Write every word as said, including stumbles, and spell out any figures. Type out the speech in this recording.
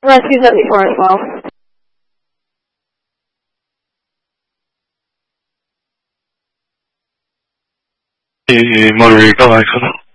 Rescue seventy-four as well. Eh, motor vehicle accident.